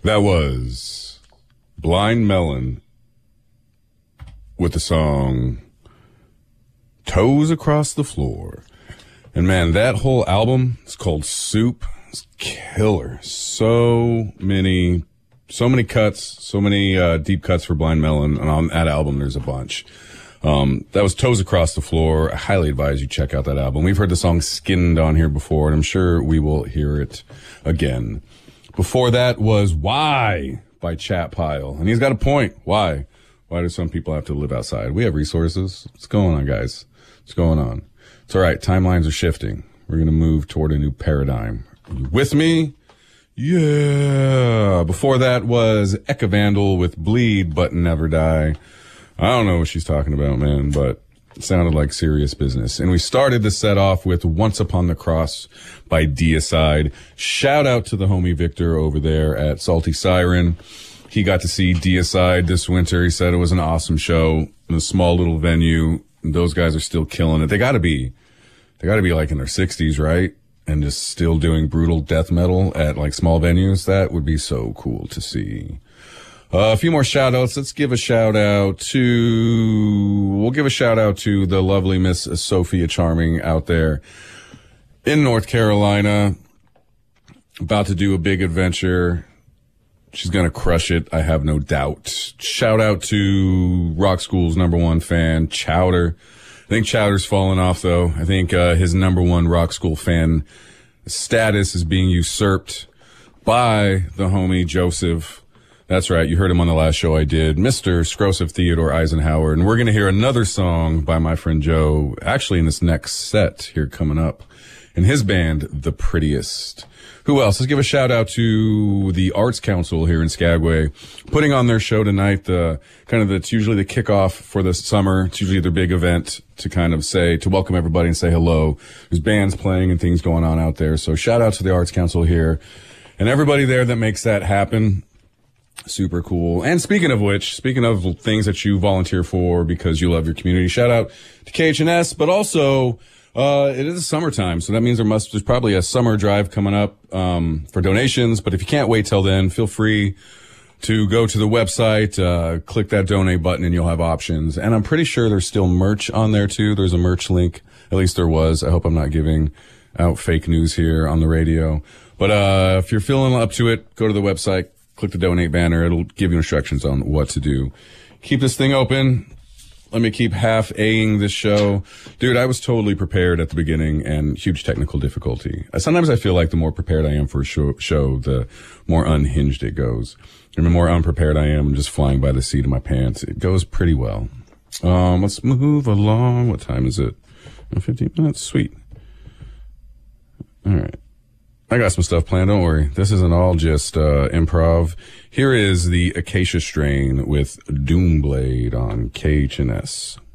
That was Blind Melon with the song Toes Across the Floor. And man, that whole album is called Soup. It's killer. So many cuts, so many deep cuts for Blind Melon. And on that album, there's a bunch. That was Toes Across the Floor. I highly advise you check out that album. We've heard the song Skinned on here before, and I'm sure we will hear it again. Before that was Why by Chat Pile. And he's got a point. Why? Why do some people have to live outside? We have resources. What's going on, guys? What's going on? It's all right. Timelines are shifting. We're going to move toward a new paradigm. Are you with me? Yeah. Before that was Eka Vandal with Bleed But Never Die. I don't know what she's talking about, man, but it sounded like serious business. And we started the set off with Once Upon the Cross by Deicide. Shout out to the homie Victor over there at Salty Siren. He got to see Deicide this winter. He said it was an awesome show in a small little venue. Those guys are still killing it. They gotta be like in their 60s, right? And just still doing brutal death metal at like small venues. That would be so cool to see. A few more shout outs. We'll give a shout out to the lovely Miss Sophia Charming out there in North Carolina, about to do a big adventure. She's going to crush it. I have no doubt. Shout out to Rock School's #1 fan, Chowder. I think Chowder's fallen off though. I think, his #1 Rock School fan status is being usurped by the homie Joseph. That's right. You heard him on the last show I did, Mr. Scrosif Theodore Eisenhower. And we're going to hear another song by my friend Joe, actually in this next set here coming up, and his band, The Prettiest. Who else? Let's give a shout out to the Arts Council here in Skagway, putting on their show tonight. It's usually the kickoff for the summer. It's usually their big event to welcome everybody and say hello. There's bands playing and things going on out there. So shout out to the Arts Council here and everybody there that makes that happen. Super cool. And speaking of things that you volunteer for because you love your community, shout out to KHNS, but also, it is summertime, so that means there's probably a summer drive coming up, for donations. But if you can't wait till then, feel free to go to the website, click that donate button and you'll have options. And I'm pretty sure there's still merch on there too. There's a merch link. At least there was. I hope I'm not giving out fake news here on the radio. But, if you're feeling up to it, go to the website. Click the donate banner. It'll give you instructions on what to do. Keep this thing open. Let me keep half-Aing this show. Dude, I was totally prepared at the beginning and huge technical difficulty. Sometimes I feel like the more prepared I am for a show, the more unhinged it goes. And the more unprepared I am, just flying by the seat of my pants. It goes pretty well. Let's move along. What time is it? 15 minutes? Sweet. All right. I got some stuff planned. Don't worry. This isn't all just improv. Here is the Acacia Strain with Doomblade on KHNS.